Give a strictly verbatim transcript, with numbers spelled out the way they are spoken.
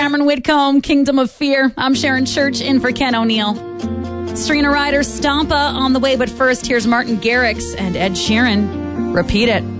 Cameron Whitcomb, Kingdom of Fear. I'm Sharon Church in for Ken O'Neill. Serena Ryder, Stompa on the way, but first, here's Martin Garrix and Ed Sheeran. Repeat It.